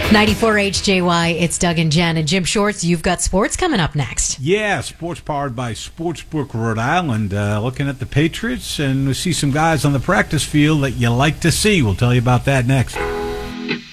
94 HJY, it's Doug and Jen. And Jim Shorts, you've got sports coming up next. Yeah, sports powered by Sportsbook Rhode Island. Looking at the Patriots, and we see some guys on the practice field that you like to see. We'll tell you about that next.